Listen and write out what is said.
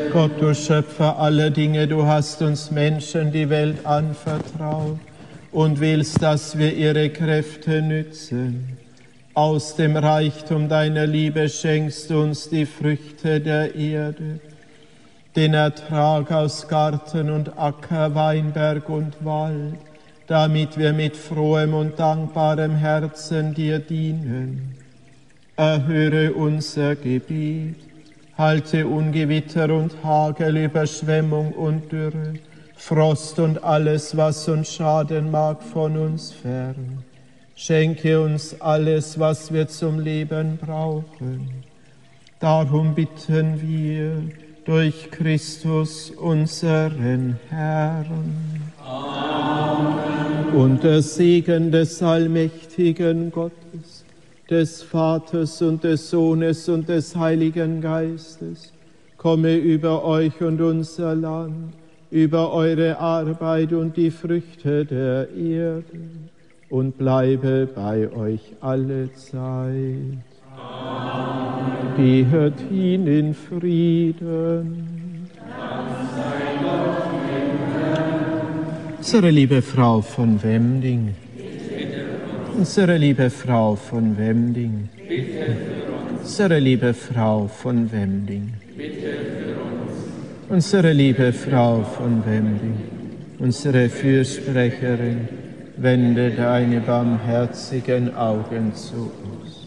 Gott, du Schöpfer aller Dinge, du hast uns Menschen die Welt anvertraut und willst, dass wir ihre Kräfte nützen. Aus dem Reichtum deiner Liebe schenkst du uns die Früchte der Erde, den Ertrag aus Garten und Acker, Weinberg und Wald, damit wir mit frohem und dankbarem Herzen dir dienen. Erhöre unser Gebet, halte Ungewitter und Hagel, Überschwemmung und Dürre, Frost und alles, was uns schaden mag, von uns fern. Schenke uns alles, was wir zum Leben brauchen. Darum bitten wir durch Christus, unseren Herrn. Amen. Und der Segen des allmächtigen Gottes, des Vaters und des Sohnes und des Heiligen Geistes, komme über euch und unser Land, über eure Arbeit und die Früchte der Erde und bleibe bei euch alle Zeit. Amen. Gehet hin in Frieden. Unsere liebe Frau von Wemding, unsere liebe Frau von Wemding, unsere liebe Frau von Wemding, unsere liebe Frau von Wemding, unsere Fürsprecherin, wende deine barmherzigen Augen zu uns.